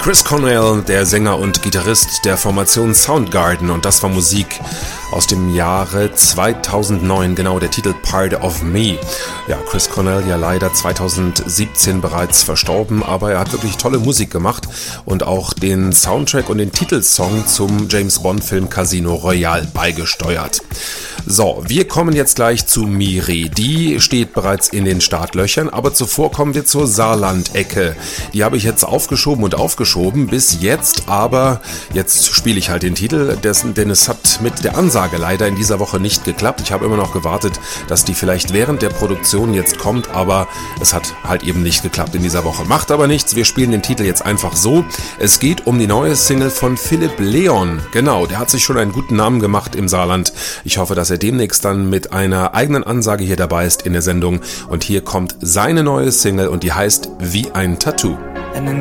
Chris Cornell, der Sänger und Gitarrist der Formation Soundgarden, und das war Musik aus dem Jahre 2009, genau, der Titel Part of Me. Ja, Chris Cornell ja leider 2017 bereits verstorben, aber er hat wirklich tolle Musik gemacht und auch den Soundtrack und den Titelsong zum James-Bond-Film Casino Royale beigesteuert. So, wir kommen jetzt gleich zu Miri. Die steht bereits in den Startlöchern, aber zuvor kommen wir zur Saarland-Ecke. Die habe ich jetzt aufgeschoben bis jetzt, aber jetzt spiele ich halt den Titel, denn es hat mit der Ansage leider in dieser Woche nicht geklappt. Ich habe immer noch gewartet, dass die vielleicht während der Produktion jetzt kommt, aber es hat halt eben nicht geklappt in dieser Woche. Macht aber nichts, wir spielen den Titel jetzt einfach so. Es geht um die neue Single von Philipp Leon. Genau, der hat sich schon einen guten Namen gemacht im Saarland. Ich hoffe, dass er demnächst dann mit einer eigenen Ansage hier dabei ist in der Sendung. Und hier kommt seine neue Single und die heißt Wie ein Tattoo.